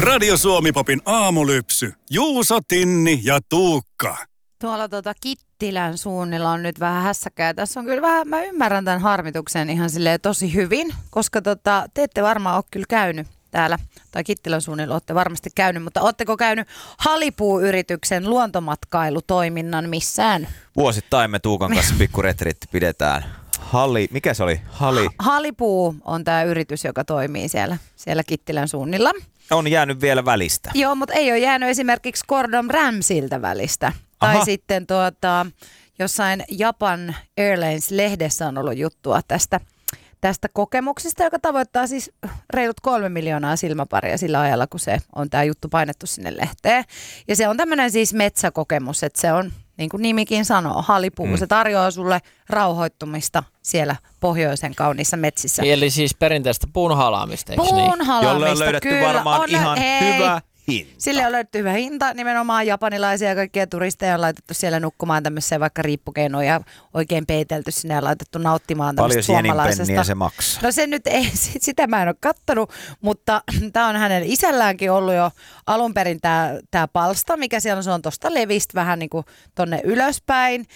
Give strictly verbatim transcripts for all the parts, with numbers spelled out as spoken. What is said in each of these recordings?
Radio Suomi-popin aamulypsy. Juuso, Tinni ja Tuukka. Tuolla tuota Kittilän suunnilla on nyt vähän hässäkää. Tässä on kyllä vähän, mä ymmärrän tämän harmituksen ihan silleen tosi hyvin, koska tota, te ette varmaan ole kyllä käynyt täällä, tai Kittilän suunnilla olette varmasti käynyt, mutta ootteko käynyt Halipuu-yrityksen luontomatkailutoiminnan missään? Vuosittain me Tuukan kanssa pikkuretriitti pidetään. Hali, mikä se oli? Hali. Halipuu on tämä yritys, joka toimii siellä, siellä Kittilän suunnilla. On jäänyt vielä välistä. Joo, mutta ei ole jäänyt esimerkiksi Gordon Ramsayltä välistä. Aha. Tai sitten tuota, jossain Japan Airlines-lehdessä on ollut juttua tästä, tästä kokemuksesta, joka tavoittaa siis reilut kolme miljoonaa silmäparia sillä ajalla, kun se on tämä juttu painettu sinne lehteen. Ja se on tämmöinen siis metsäkokemus, että se on, niin kuin nimikin sanoo, halipuu. Mm. Se tarjoaa sulle rauhoittumista siellä pohjoisen kauniissa metsissä. Eli siis perinteistä puun halaamista, eikö puun niin? halaamista, jolle on löydetty kyllä. varmaan on, ihan hei. hyvä hinta. Sille on löydetty hyvä hinta. Nimenomaan japanilaisia ja kaikkia turisteja on laitettu siellä nukkumaan tämmöiseen vaikka riippukeinoon ja oikein peitelty sinne ja laitettu nauttimaan tämmöistä suomalaisesta. Paljon sieninpenniä se maksaa? No se nyt ei, sitä mä en ole kattonut, mutta tämä on hänen isälläänkin ollut jo alun perin tämä palsta, mikä siellä on, se on tuosta levistä vähän niin kuin tonne ylöspäin.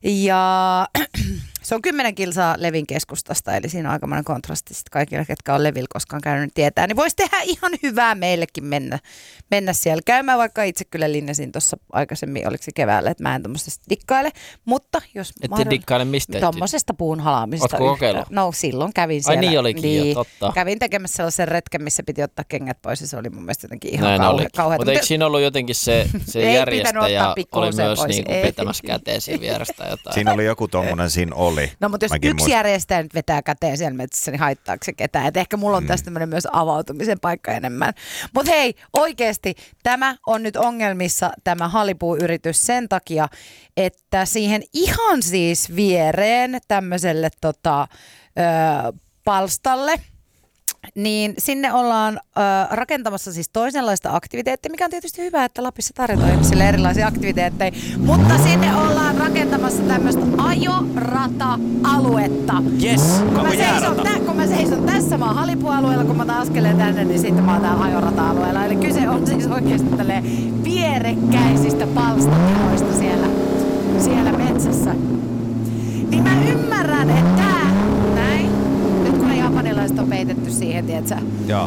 Ja se on kymmenen kilsaa Levin keskustasta, eli siinä on aikamoinen kontrasti sitten kaikille, ketkä on Levillä koskaan käynyt tietää. Niin voisi tehdä ihan hyvää meillekin mennä, mennä siellä käymään, vaikka itse kyllä linjasin tuossa aikaisemmin, oliko se keväällä, että mä en tuommoisesta dikkaile. Mutta jos ette dikkaile mistä? Tuommoisesta puun halaamisesta. Ootko kokeillut? No silloin kävin siellä. Ai niin olikin niin, jo, totta. Kävin tekemässä sellaisen retken, missä piti ottaa kengät pois ja se oli mun mielestä jotenkin ihan Näin kauhe, kauheata. Mutta eikö siinä ollut jotenkin se, se Ei järjestäjä oli myös pois. niin kuin vetämässä käteen siinä vierestä jotain? Siinä oli joku tommonen, siinä oli. No mutta jos Mäkin yksi muistan. järjestäjä nyt vetää käteen siellä metsissä, niin haittaako se ketään? Et ehkä mulla on tästä tämmöinen myös avautumisen paikka enemmän. Mutta hei, oikeasti tämä on nyt ongelmissa tämä Halipuu-yritys sen takia, että siihen ihan siis viereen tämmöiselle tota, ö, palstalle, niin sinne ollaan ö, rakentamassa siis toisenlaista aktiviteettia, mikä on tietysti hyvä, että Lapissa tarjotaan ihmisille erilaisia aktiviteetteja, mutta sinne ollaan rakentamassa tämmöistä ajorata-aluetta. Yes, Kun mä, seison, tä, kun mä seison tässä, mä oon Halipuu-alueella, kun mä otan askeleen tänne, niin sitten mä oon täällä ajorata-alueella. Eli kyse on siis oikeasti tälleen vierekkäisistä palstatiloista siellä, siellä metsässä. Niin mä ymmärrän, että tää, näin, nyt kun ne japanilaiset on peitetty siihen, tietsä, Joo.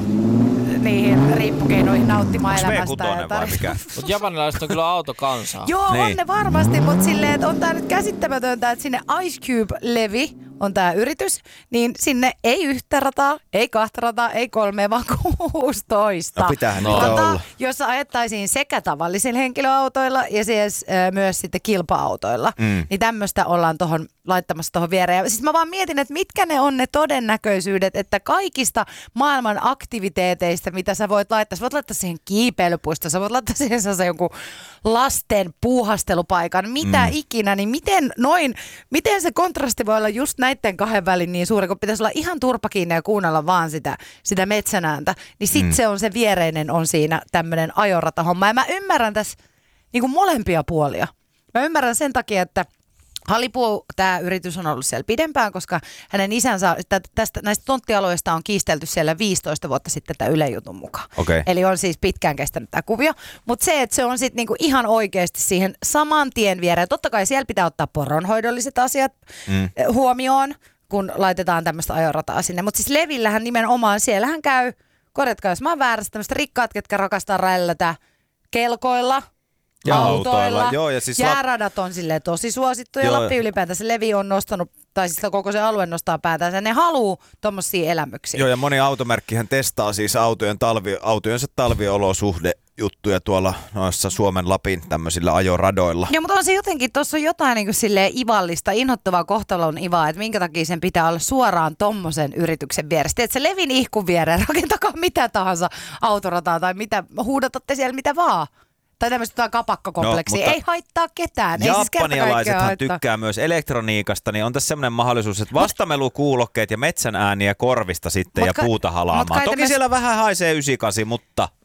niihin riippukeinoihin nauttimaan Onks elämästä. V kuusi vai mikä? Mutta japanilaiset on kyllä autokansaa. Joo, Niin. on ne varmasti, mutta silleen, että on tää nyt käsittämätöntä, että sinne Ice Cube-levi on tää yritys, niin sinne ei yhtä rataa, ei kahta rataa, ei kolme, vaan kuusitoista. No pitäähän No. niitä olla. Jossa ajettaisiin sekä tavallisilla henkilöautoilla ja siis, äh, myös sitten kilpa-autoilla. Mm. Niin tämmöistä ollaan tohon, laittamassa tuohon viereen. Ja siis mä vaan mietin, että mitkä ne on ne todennäköisyydet, että kaikista maailman aktiviteeteista, mitä sä voit laittaa, sä voit laittaa siihen kiipeilypuistoon, sä voit laittaa siihen sellaisen jonkun lasten puuhastelupaikan, mitä mm. ikinä, niin miten noin, miten se kontrasti voi olla just näiden kahden välin niin suuri, kun pitäisi olla ihan turpa kiinni ja kuunnella vaan sitä, sitä metsänääntä, niin sit mm. se on se viereinen on siinä tämmöinen ajoratahomma. Ja mä ymmärrän tässä niin kuin molempia puolia. Mä ymmärrän sen takia, että Halipuu, tämä yritys on ollut siellä pidempään, koska hänen isänsä, tästä, näistä tonttialueista on kiistelty siellä viisitoista vuotta sitten tämä Yle Jutun mukaan. Okay. Eli on siis pitkään kestänyt tämä kuvio. Mutta se, että se on sitten niinku ihan oikeasti siihen saman tien viereen. Totta kai siellä pitää ottaa poronhoidolliset asiat mm. huomioon, kun laitetaan tämmöistä ajorataa sinne. Mutta siis Levillähän nimenomaan, siellähän käy, korjatkaa jos mä oon väärässä, tämmöistä rikkaat, ketkä rakastaa rällätä kelkoilla. Ja autoilla. autoilla, joo, ja siis Jääradat on silleen tosi suosittuja. Joo. Lappi ylipäätänsä Levi on nostanut, tai siis koko se alue nostaa päätänsä. Ne haluu tommosia elämyksiä. Joo, ja moni automerkkihän testaa siis autojen talvi, autojensa talviolosuhde juttuja tuolla noissa Suomen Lapin tämmöisillä ajoradoilla. Joo, mutta on se jotenkin, tuossa on jotain niin kuin silleen ivallista, inhottavaa kohtalon ivaa, että minkä takia sen pitää olla suoraan tommosen yrityksen vieressä. Että se Levin ihkun viereen, rakentakaa mitä tahansa autorataa tai mitä, huudatatte siellä mitä vaan. Tai tämmöistä kapakkakompleksia. No, ei haittaa ketään. Ei siis japanialaisethan tykkää myös elektroniikasta, niin on tässä semmoinen mahdollisuus, että vastamelukuulokkeet ja metsän ääniä korvista sitten mut ja ka- puuta halaamaan. Toki tämmöis... siellä vähän haisee yhdeksänkymmentäkahdeksan, mutta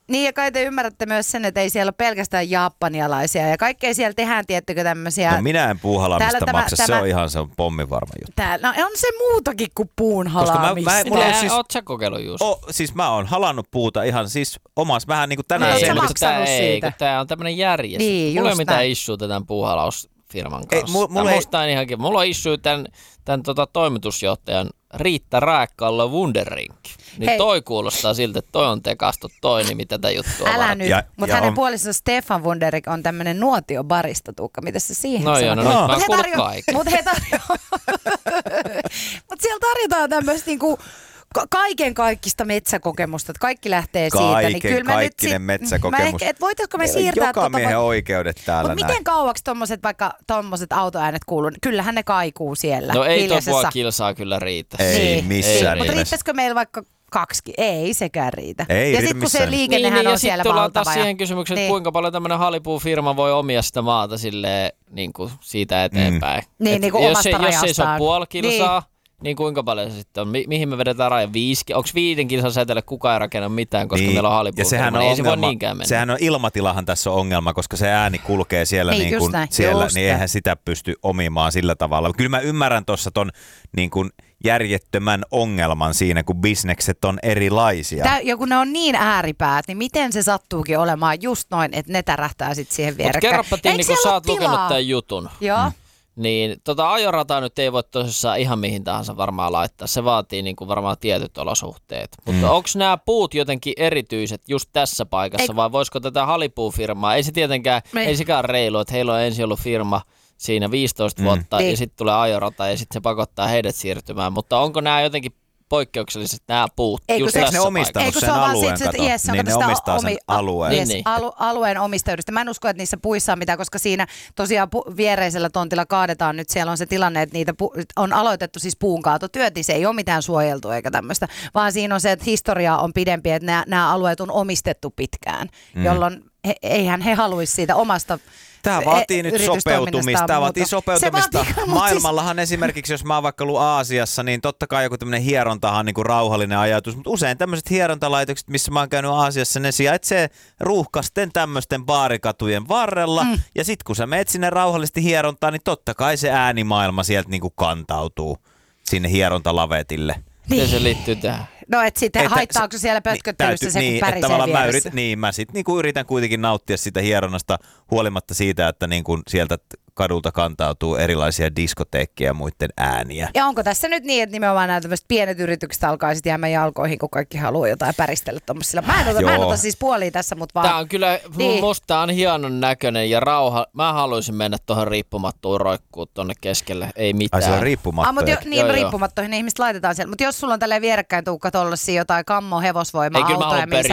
Niin ja kai te ymmärrätte myös sen, että ei siellä ole pelkästään japanialaisia ja kaikkea siellä tehdään, tiettykö tämmöisiä. No minä en puuhalaamista tämä, maksa, tämä, se on ihan se on pommivarma juttu. Täällä, no on se muutakin kuin puun halaamista. Mä, mä, mulla on siis, oot sä kokeillut just? O, siis mä oon halannut puuta ihan siis omassa vähän niin kuin tänään. Ei, Ei, sä mutta maksanut tää, ei, siitä? kun tää on tämmönen järjestö. Niin, mulla ei just ole mitään näin. issuuta tämän puuhalausfirman kanssa. Ei, mu- mulla ei- musta ei ihan kiva. Mulla on issue tämän, tämän tota, toimitusjohtajan Riitta Rääkkalla Wunderink. Niin Hei. toi kuulostaa siltä, että toi on tekastu toi nimi tätä juttua Älä varten. nyt, Ja- mutta ja hänen on- puolisonsa Stefan Wunderik on tämmöinen nuotiobarista, Tuukka. Mitä se siihen No sanoo? joo, no nyt mä Mut oon he kuullut tarjo- kaiken. Mut he tarjoaa. Mut siellä tarjotaan tämmöistä niinku ka- kaiken kaikista metsäkokemusta, että kaikki lähtee siitä. Kaiken Niin kyllä mä nyt kaikkinen sit- metsäkokemus. Mä ehkä, et voitaisko me Meillä on siirtää joka tota miehen va- oikeudet täällä Mut näin. miten kauaksi tommoset vaikka tommoset autoäänet kuuluu? Kyllähän ne kaikuu siellä. No ei toi hiljaisessa. puoli kilsaa kyllä riitä. Ei missään Mutta nimessä. riittäisikö meillä vaikka kaksi? Ei sekään riitä. Ei ja riitä sitten kun se missään. liikennehän niin, on ja siellä sitten tullaan valtava. taas siihen kysymykseen, että niin. kuinka paljon tämmöinen halipuufirma voi omia sitä maata silleen, niin kuin siitä eteenpäin. Mm. Niin, Et niin kuin jos, omasta se, jos ei se ole rajastaan. puoli kilsaa, niin. niin kuinka paljon se sitten on? Mi- mihin me vedetään raja? Viisi? Onko viiden kilsan säteelle kukaan ei rakenna mitään, koska Niin. meillä on Ja halipuufirma? sehän on Niin ei se voi ongelma, niinkään mennä. sehän on ilmatilahan tässä on ongelma, koska se ääni kulkee siellä, Niin, niin, just kuin näin. siellä Just niin eihän sitä pysty omimaan sillä tavalla. Kyllä mä ymmärrän tuossa ton niin kuin järjettömän ongelman siinä, kun bisnekset on erilaisia. Tää, ja kun ne on niin ääripäät, niin miten se sattuukin olemaan just noin, että ne tärähtää sitten siihen Mutta vierekkäin. kerropa Tinni, Eikö kun siellä sä ole oot lukenut tilaa? tämän jutun, Joo. Mm. niin tota ajorataa nyt ei voi tosissaan ihan mihin tahansa varmaan laittaa. Se vaatii niin kuin varmaan tietyt olosuhteet. Mutta Mm. onko nämä puut jotenkin erityiset just tässä paikassa Ei- vai voisiko tätä halipuufirmaa? Ei se tietenkään, Ei. ei sekään reilu, että heillä on ensin ollut firma siinä viisitoista Mm. vuotta Niin. ja sitten tulee ajorata ja sitten se pakottaa heidät siirtymään. Mutta onko nämä jotenkin poikkeukselliset nämä puut Eikö just se- Eikö tässä ne omistanut Eikö sen se on vaan alueen, sit- sit- kato? yes, se on Niin ne kato sitä omistaa sen omi- alueen. Yes, Niin, niin. alu, alueen omistajuudesta. Mä en usko, että niissä puissa on mitään, koska siinä tosiaan pu- viereisellä tontilla kaadetaan nyt. Siellä on se tilanne, että niitä pu- on aloitettu siis puunkaatotyöt, niin se ei ole mitään suojeltu eikä tämmöistä, vaan siinä on se, että historia on pidempi, että nämä, nämä alueet on omistettu pitkään, Mm. jolloin he, eihän he haluaisi siitä omasta Tämä vaatii e- nyt yritystoiminnastaan sopeutumista. Tämä vaatii muuta. sopeutumista. Se vaatii, mut siis- Maailmallahan esimerkiksi, jos mä oon vaikka ollut Aasiassa, niin totta kai joku tämmöinen hierontahan on niin kuin rauhallinen ajatus. Mutta usein tämmöiset hierontalaitokset, missä mä oon käynyt Aasiassa, ne sijaitsee ruuhkasten tämmöisten baarikatujen varrella. Mm. Ja sit kun sä meet sinne rauhallisesti hierontaan, niin totta kai se äänimaailma sieltä niin kuin kantautuu sinne hierontalavetille. Miten se liittyy tähän? No et sitten Että haittaako se siellä pötköttelyssä niin, se, kun niin, että pärisee tavallaan mä, vieressä? yrit, niin, mä sit niinku yritän kuitenkin nauttia sitä hieronnasta huolimatta siitä, että niinku sieltä kadulta kantautuu erilaisia diskoteekkeja ja muiden ääniä. Ja onko tässä nyt niin, että nimenomaan nämä tämmöiset pienet yritykset alkaa sitten jäämään jalkoihin, kun kaikki haluaa jotain päristellä tuommoisilla? Mä en ota, mä en Joo. ota siis puolia tässä, mutta vaan... Tämä on kyllä, Niin. musta tää on hienon näköinen ja rauha. Mä haluaisin mennä tuohon riippumattuun roikkuun tonne keskelle, ei Ai mitään. siellä on Ah, mutta jo, riippumattoja. niin Joo, joo. riippumattoihin ne ihmiset laitetaan siellä. Mutta jos sulla on tälleen vierekkäin Tuukka tollasia jotain kammo hevosvoima Ei, kyllä mä autoja, haluan missä